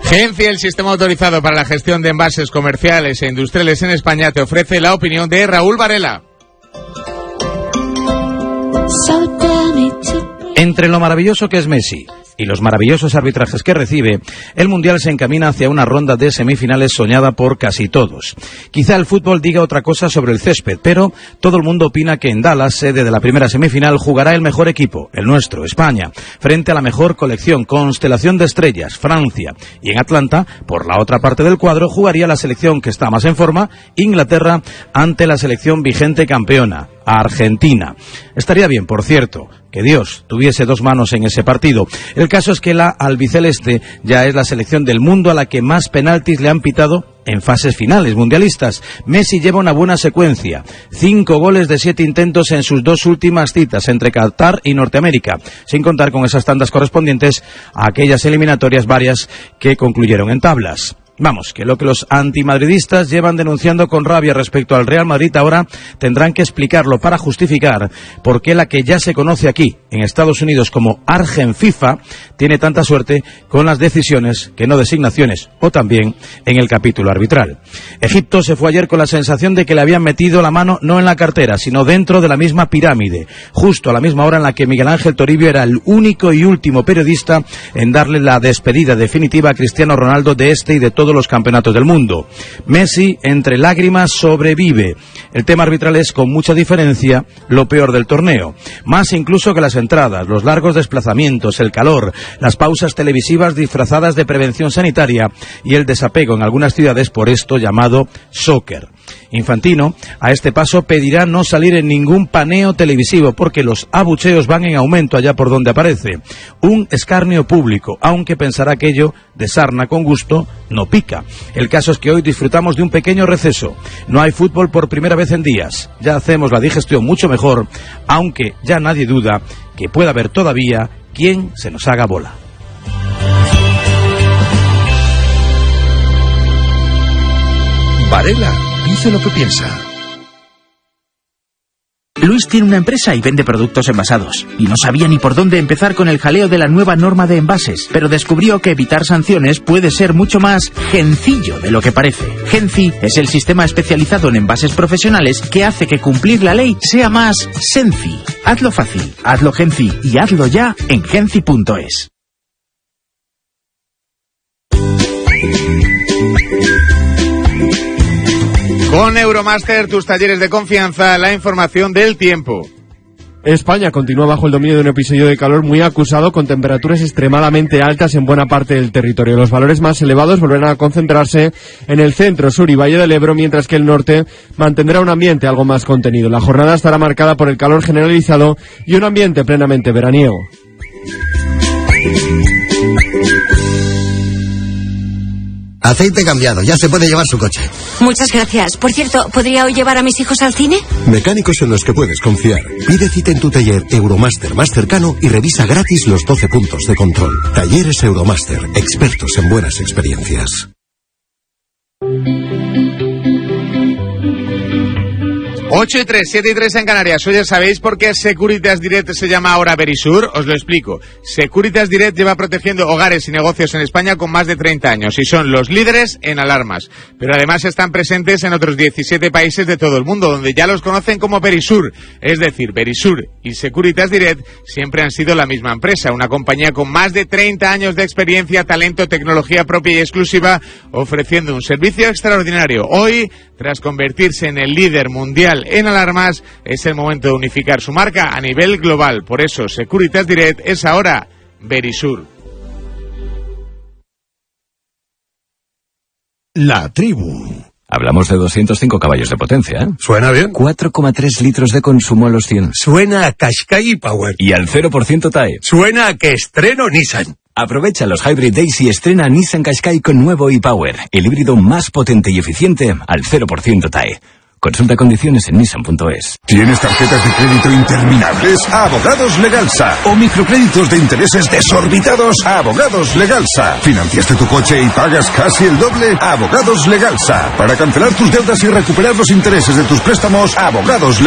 Genci, el sistema autorizado para la gestión de envases comerciales e industriales en España, te ofrece la opinión de Raúl Varela. Entre lo maravilloso que es Messi y los maravillosos arbitrajes que recibe, el Mundial se encamina hacia una ronda de semifinales soñada por casi todos. Quizá el fútbol diga otra cosa sobre el césped, pero todo el mundo opina que en Dallas, sede de la primera semifinal, jugará el mejor equipo, el nuestro, España, frente a la mejor colección, constelación de estrellas, Francia. Y en Atlanta, por la otra parte del cuadro, jugaría la selección que está más en forma, Inglaterra, ante la selección vigente campeona, Argentina. Estaría bien, por cierto, que Dios tuviese dos manos en ese partido. El caso es que la albiceleste ya es la selección del mundo a la que más penaltis le han pitado en fases finales mundialistas. Messi lleva una buena secuencia, 5 goles de 7 intentos en sus 2 últimas citas entre Qatar y Norteamérica, sin contar con esas tandas correspondientes a aquellas eliminatorias varias que concluyeron en tablas. Vamos, que lo que los antimadridistas llevan denunciando con rabia respecto al Real Madrid ahora tendrán que explicarlo para justificar por qué la que ya se conoce aquí, en Estados Unidos, como Argenfifa, tiene tanta suerte con las decisiones que no designaciones, o también en el capítulo arbitral. Egipto se fue ayer con la sensación de que le habían metido la mano no en la cartera, sino dentro de la misma pirámide, justo a la misma hora en la que Miguel Ángel Toribio era el único y último periodista en darle la despedida definitiva a Cristiano Ronaldo de este y de todos los campeonatos del mundo. Messi, entre lágrimas, sobrevive. El tema arbitral es, con mucha diferencia, lo peor del torneo. Más incluso que las entradas, los largos desplazamientos, el calor, las pausas televisivas disfrazadas de prevención sanitaria y el desapego en algunas ciudades por esto llamado soccer. Infantino, a este paso, pedirá no salir en ningún paneo televisivo porque los abucheos van en aumento allá por donde aparece. Un escarnio público, aunque pensará aquello de sarna con gusto no pica. El caso es que hoy disfrutamos de un pequeño receso. No hay fútbol por primera vez en días. Ya hacemos la digestión mucho mejor, aunque ya nadie duda que pueda haber todavía quien se nos haga bola. Varela dice lo que piensa. Luis tiene una empresa y vende productos envasados. Y no sabía ni por dónde empezar con el jaleo de la nueva norma de envases. Pero descubrió que evitar sanciones puede ser mucho más gencillo de lo que parece. Genci es el sistema especializado en envases profesionales que hace que cumplir la ley sea más senci. Hazlo fácil, hazlo Genci y hazlo ya en genci.es. Con Euromaster, tus talleres de confianza, la información del tiempo. España continúa bajo el dominio de un episodio de calor muy acusado, con temperaturas extremadamente altas en buena parte del territorio. Los valores más elevados volverán a concentrarse en el centro, sur y Valle del Ebro, mientras que el norte mantendrá un ambiente algo más contenido. La jornada estará marcada por el calor generalizado y un ambiente plenamente veraniego. Aceite cambiado, ya se puede llevar su coche. Muchas gracias. Por cierto, ¿podría hoy llevar a mis hijos al cine? Mecánicos en los que puedes confiar. Pide cita en tu taller Euromaster más cercano y revisa gratis los 12 puntos de control. Talleres Euromaster, expertos en buenas experiencias. 8:03, 7:03 en Canarias. Oye, ¿sabéis por qué Securitas Direct se llama ahora Verisur? Os lo explico. Securitas Direct lleva protegiendo hogares y negocios en España con más de 30 años y son los líderes en alarmas. Pero además están presentes en otros 17 países de todo el mundo, donde ya los conocen como Verisur. Es decir, Verisur y Securitas Direct siempre han sido la misma empresa, una compañía con más de 30 años de experiencia, talento, tecnología propia y exclusiva, ofreciendo un servicio extraordinario. Hoy, tras convertirse en el líder mundial en alarmas, es el momento de unificar su marca a nivel global. Por eso, Securitas Direct es ahora Verisur. La tribu. Hablamos de 205 caballos de potencia, ¿eh? ¿Suena bien? 4,3 litros de consumo a los 100. Suena a Qashqai Power. Y al 0% TAE. Suena a que estreno Nissan. Aprovecha los Hybrid Days y estrena Nissan Qashqai con nuevo e-Power, el híbrido más potente y eficiente al 0% TAE. Consulta condiciones en nissan.es. ¿Tienes tarjetas de crédito interminables? Abogados Legalsa. ¿O microcréditos de intereses desorbitados? Abogados Legalsa. ¿Financiaste tu coche y pagas casi el doble? Abogados Legalsa. Para cancelar tus deudas y recuperar los intereses de tus préstamos, Abogados Legalsa.